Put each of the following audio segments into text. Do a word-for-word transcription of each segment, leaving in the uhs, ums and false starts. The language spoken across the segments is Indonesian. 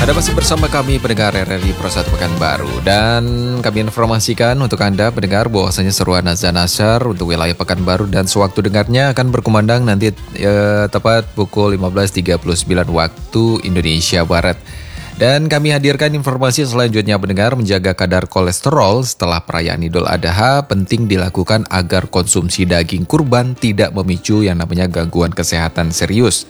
Anda masih bersama kami pendengar R R I Pro satu Pekanbaru, dan kami informasikan untuk Anda pendengar bahwasanya seruan azan asyar untuk wilayah Pekanbaru dan sewaktu dengarnya akan berkumandang nanti eh, tepat pukul lima belas tiga puluh sembilan waktu Indonesia Barat. Dan kami hadirkan informasi selanjutnya pendengar, menjaga kadar kolesterol setelah perayaan Idul Adha penting dilakukan agar konsumsi daging kurban tidak memicu yang namanya gangguan kesehatan serius.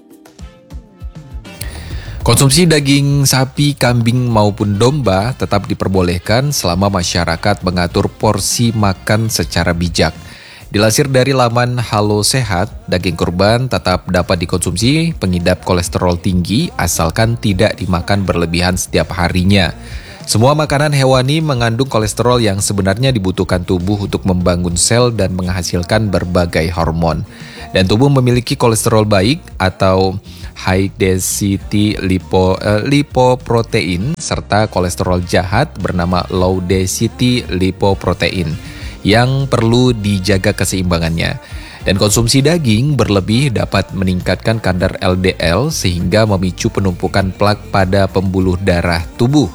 Konsumsi daging sapi, kambing maupun domba tetap diperbolehkan selama masyarakat mengatur porsi makan secara bijak. Dilansir dari laman Halo Sehat, daging kurban tetap dapat dikonsumsi pengidap kolesterol tinggi asalkan tidak dimakan berlebihan setiap harinya. Semua makanan hewani mengandung kolesterol yang sebenarnya dibutuhkan tubuh untuk membangun sel dan menghasilkan berbagai hormon. Dan tubuh memiliki kolesterol baik atau high density lipo, eh, lipoprotein serta kolesterol jahat bernama low density lipoprotein yang perlu dijaga keseimbangannya. Dan konsumsi daging berlebih dapat meningkatkan kadar L D L sehingga memicu penumpukan plak pada pembuluh darah tubuh.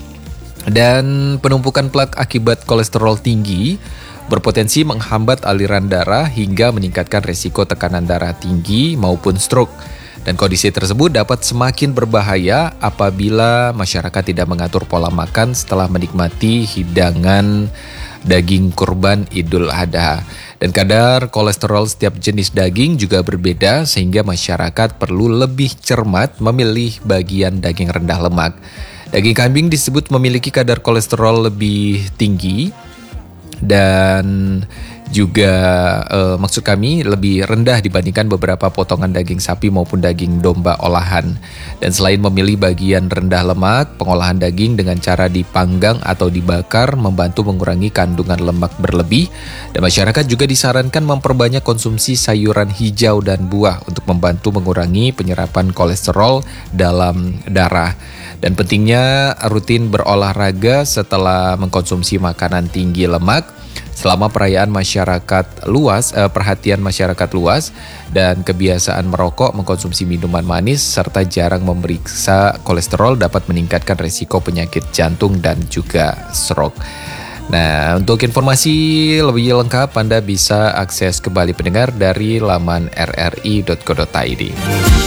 Dan penumpukan plak akibat kolesterol tinggi berpotensi menghambat aliran darah hingga meningkatkan resiko tekanan darah tinggi maupun stroke. Dan kondisi tersebut dapat semakin berbahaya apabila masyarakat tidak mengatur pola makan setelah menikmati hidangan daging kurban Idul Adha. Dan kadar kolesterol setiap jenis daging juga berbeda sehingga masyarakat perlu lebih cermat memilih bagian daging rendah lemak. Daging kambing disebut memiliki kadar kolesterol lebih tinggi dan juga eh, maksud kami lebih rendah dibandingkan beberapa potongan daging sapi maupun daging domba olahan. Dan selain memilih bagian rendah lemak, pengolahan daging dengan cara dipanggang atau dibakar membantu mengurangi kandungan lemak berlebih. Dan masyarakat juga disarankan memperbanyak konsumsi sayuran hijau dan buah untuk membantu mengurangi penyerapan kolesterol dalam darah. Dan pentingnya rutin berolahraga setelah mengkonsumsi makanan tinggi lemak. Selama perayaan masyarakat luas, eh, perhatian masyarakat luas dan kebiasaan merokok, mengkonsumsi minuman manis, serta jarang memeriksa kolesterol dapat meningkatkan risiko penyakit jantung dan juga stroke. Nah, untuk informasi lebih lengkap Anda bisa akses kembali pendengar dari laman r r i dot co dot i d.